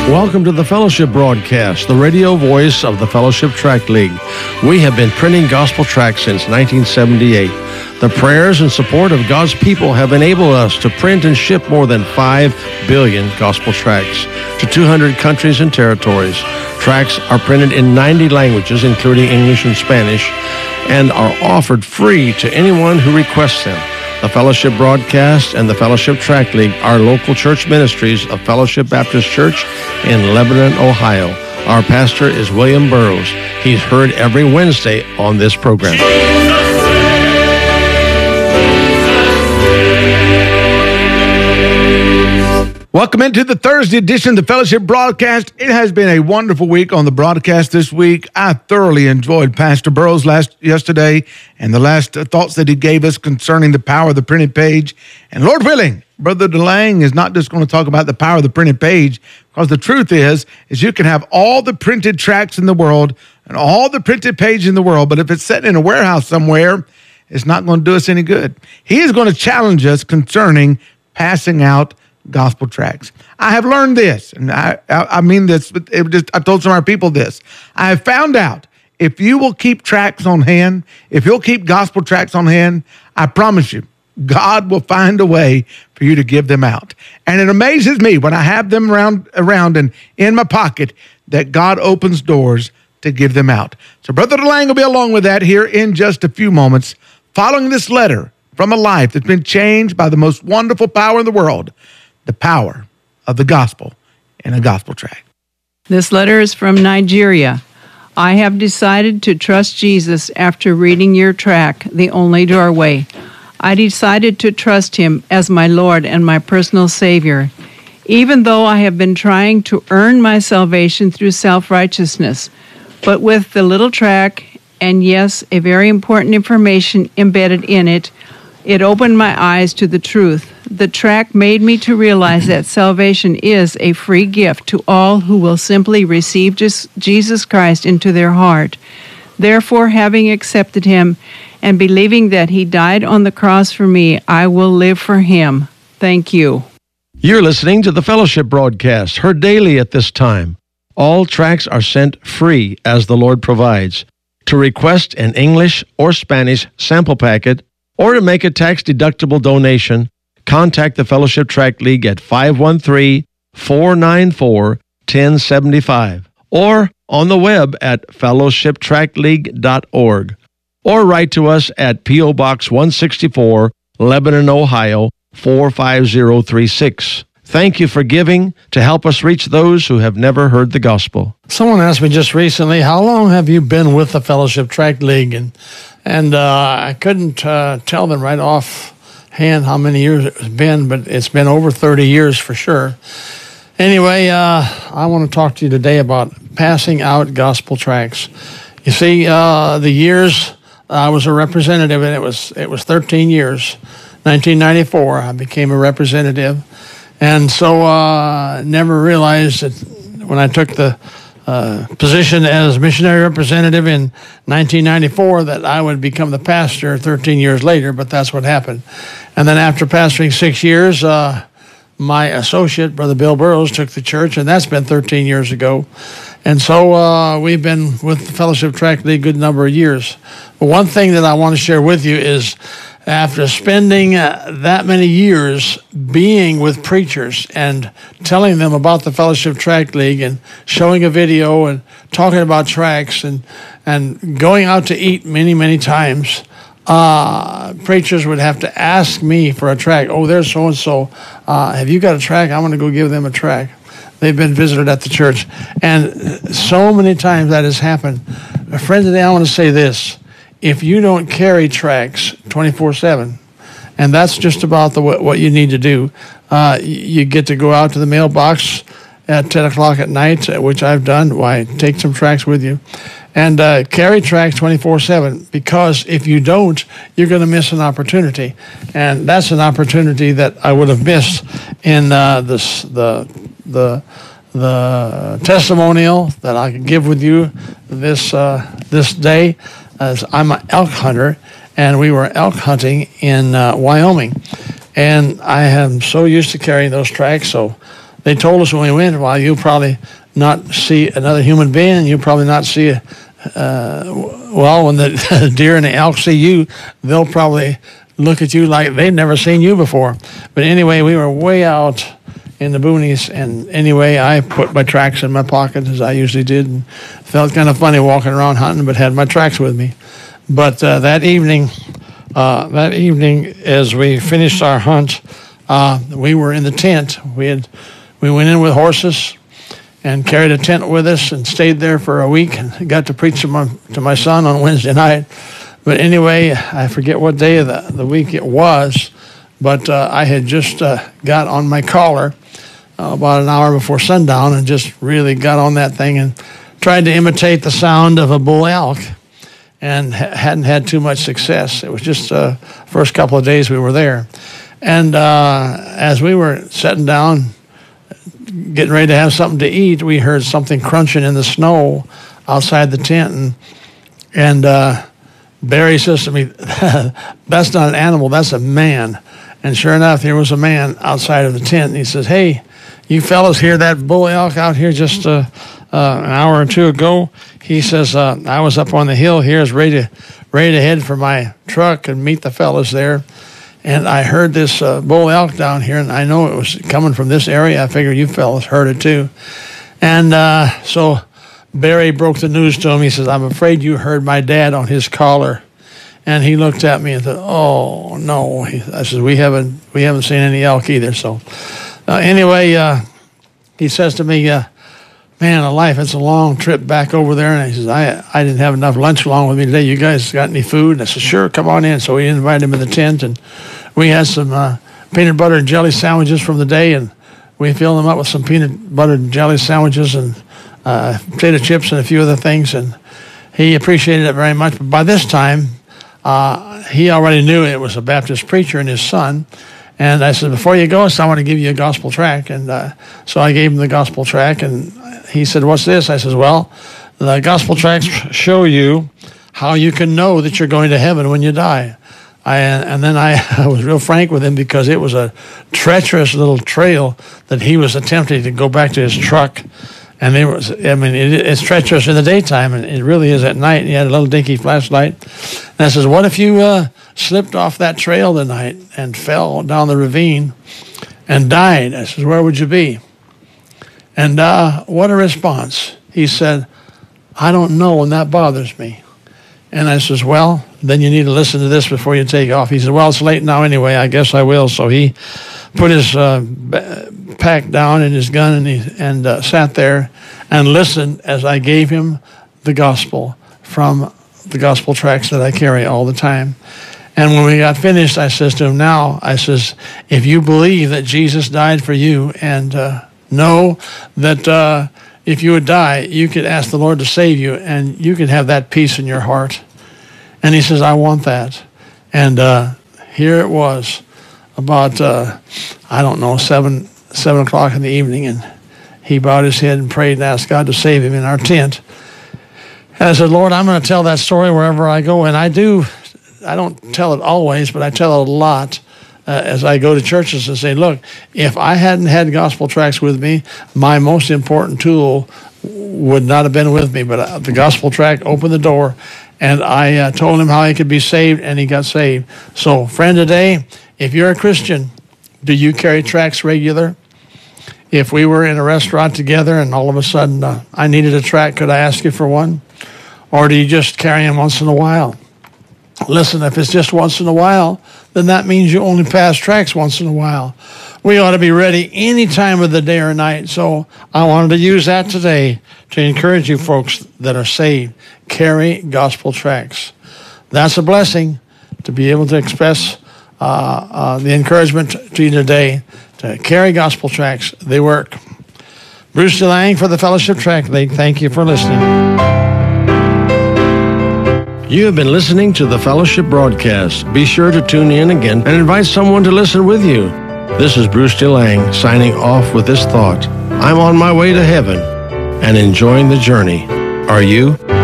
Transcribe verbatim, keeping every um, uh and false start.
Welcome to the Fellowship Broadcast, the radio voice of the Fellowship Tract League. We have been printing gospel tracts since nineteen seventy-eight. The prayers and support of God's people have enabled us to print and ship more than five billion gospel tracts to two hundred countries and territories. Tracts are printed in ninety languages, including English and Spanish, and are offered free to anyone who requests them. The Fellowship Broadcast and the Fellowship Tract League are local church ministries of Fellowship Baptist Church in Lebanon, Ohio. Our pastor is William Burroughs. He's heard every Wednesday on this program. Welcome into the Thursday edition of the Fellowship Broadcast. It has been a wonderful week on the broadcast this week. I thoroughly enjoyed Pastor Burroughs last yesterday and the last uh, thoughts that he gave us concerning the power of the printed page. And Lord willing, Brother DeLang is not just going to talk about the power of the printed page, because the truth is, is you can have all the printed tracts in the world and all the printed page in the world, but if it's sitting in a warehouse somewhere, it's not going to do us any good. He is going to challenge us concerning passing out gospel tracts. I have learned this, and I, I, I mean this, but it just, I told some of our people this. I have found out if you will keep tracts on hand, if you'll keep gospel tracts on hand, I promise you, God will find a way for you to give them out. And it amazes me when I have them around, around and in my pocket that God opens doors to give them out. So Brother DeLang will be along with that here in just a few moments, following this letter from a life that's been changed by the most wonderful power in the world, the power of the gospel in a gospel tract. This letter is from Nigeria. I have decided to trust Jesus after reading your tract, The Only Doorway. I decided to trust him as my Lord and my personal Savior, even though I have been trying to earn my salvation through self-righteousness. But with the little tract, and yes, a very important information embedded in it, it opened my eyes to the truth. The tract made me to realize that salvation is a free gift to all who will simply receive Jesus Christ into their heart. Therefore, having accepted him and believing that he died on the cross for me, I will live for him. Thank you. You're listening to the Fellowship Broadcast, heard daily at this time. All tracts are sent free as the Lord provides. To request an English or Spanish sample packet, or to make a tax-deductible donation, contact the Fellowship Tract League at five one three, four nine four, one oh seven five or on the web at fellowship tract league dot org, or write to us at P O Box one sixty-four, Lebanon, Ohio, four five zero three six. Thank you for giving to help us reach those who have never heard the gospel. Someone asked me just recently, how long have you been with the Fellowship Tract League? And and uh, I couldn't uh, tell them right offhand how many years it's been, but it's been over thirty years for sure. Anyway, uh, I want to talk to you today about passing out gospel tracts. You see, uh, the years I was a representative, and it was it was thirteen years. nineteen ninety-four, I became a representative. And so I uh, never realized that when I took the uh, position as missionary representative in nineteen ninety-four that I would become the pastor thirteen years later, but that's what happened. And then after pastoring six years, uh, my associate, Brother Bill Burroughs, took the church, and that's been thirteen years ago. And so uh, we've been with the Fellowship Tract League a good number of years. But one thing that I want to share with you is after spending uh, that many years being with preachers and telling them about the Fellowship Tract League and showing a video and talking about tracts and, and going out to eat many, many times, uh, preachers would have to ask me for a tract. Oh, there's so-and-so. Uh, have you got a tract? I want to go give them a tract. They've been visited at the church. And so many times that has happened. Friends, today I want to say this. If you don't carry tracts twenty-four seven, and that's just about the what you need to do, uh, you get to go out to the mailbox at ten o'clock at night, which I've done. Why, take some tracts with you, and uh, carry tracts twenty-four seven, because if you don't, you're going to miss an opportunity, and that's an opportunity that I would have missed in uh, this the the the testimonial that I can give with you this uh, this day. As I'm an elk hunter, and we were elk hunting in uh, Wyoming, and I am so used to carrying those tracts. So they told us when we went, well, you'll probably not see another human being. You'll probably not see, a, uh, well, when the deer and the elk see you, they'll probably look at you like they've never seen you before. But anyway, we were way out in the boonies, and anyway, I put my tracks in my pocket, as I usually did, and felt kind of funny walking around hunting, but had my tracks with me. But uh, that evening, uh, that evening, as we finished our hunt, uh, we were in the tent. We had we went in with horses and carried a tent with us and stayed there for a week and got to preach to my, to my son on Wednesday night. But anyway, I forget what day of the, the week it was, but uh, I had just uh, got on my collar uh, about an hour before sundown and just really got on that thing and tried to imitate the sound of a bull elk, and ha- hadn't had too much success. It was just the uh, first couple of days we were there. And uh, as we were sitting down, getting ready to have something to eat, we heard something crunching in the snow outside the tent. And, and uh, Barry says to me, that's not an animal, that's a man. And sure enough, there was a man outside of the tent. And he says, hey, you fellas hear that bull elk out here just uh, uh, an hour or two ago? He says, uh, I was up on the hill here, is ready to, ready to head for my truck and meet the fellas there. And I heard this uh, bull elk down here, and I know it was coming from this area. I figured you fellas heard it too. And uh, so Barry broke the news to him. He says, I'm afraid you heard my dad on his collar. And he looked at me and said, oh, no. He, I said, we haven't we haven't seen any elk either. So uh, anyway, uh, he says to me, uh, man, a life, it's a long trip back over there. And he says, I I didn't have enough lunch along with me today. You guys got any food? And I said, sure, come on in. So we invited him in the tent, and we had some uh, peanut butter and jelly sandwiches from the day, and we filled them up with some peanut butter and jelly sandwiches and uh, potato chips and a few other things, and he appreciated it very much. But by this time, uh, he already knew it was a Baptist preacher and his son. And I said, before you go, I want to give you a gospel tract. And uh, so I gave him the gospel tract, and he said, what's this? I said, well, the gospel tracts show you how you can know that you're going to heaven when you die. I, and then I, I was real frank with him, because it was a treacherous little trail that he was attempting to go back to his truck. And it was, I mean, it, it's treacherous in the daytime, and it really is at night. And he had a little dinky flashlight. And I says, what if you uh, slipped off that trail tonight and fell down the ravine and died? I says, where would you be? And uh, what a response. He said, I don't know, and that bothers me. And I says, well, then you need to listen to this before you take off. He said, well, it's late now anyway. I guess I will. So he put his uh, pack down and his gun, and he and uh, sat there and listened as I gave him the gospel from the gospel tracts that I carry all the time. And when we got finished, I says to him, now, I says, if you believe that Jesus died for you, and uh, know that uh, if you would die, you could ask the Lord to save you, and you could have that peace in your heart. And he says, I want that. And uh, here it was, about, uh, I don't know, seven, seven o'clock in the evening, and he bowed his head and prayed and asked God to save him in our tent. And I said, Lord, I'm going to tell that story wherever I go. And I do, I don't tell it always, but I tell it a lot. Uh, as I go to churches and say, look, if I hadn't had gospel tracts with me, my most important tool would not have been with me. But uh, the gospel tract opened the door, and I uh, told him how he could be saved, and he got saved. So, friend, today, if you're a Christian, do you carry tracts regular? If we were in a restaurant together and all of a sudden uh, I needed a tract, could I ask you for one? Or do you just carry them once in a while? Listen, if it's just once in a while, then that means you only pass tracts once in a while. We ought to be ready any time of the day or night. So I wanted to use that today to encourage you folks that are saved. Carry gospel tracts. That's a blessing to be able to express uh, uh, the encouragement to you today to carry gospel tracts. They work. Bruce DeLang for the Fellowship Tract League. Thank you for listening. You have been listening to the Fellowship broadcast. Be sure to tune in again and invite someone to listen with you. This is Bruce DeLang signing off with this thought. I'm on my way to heaven and enjoying the journey. Are you?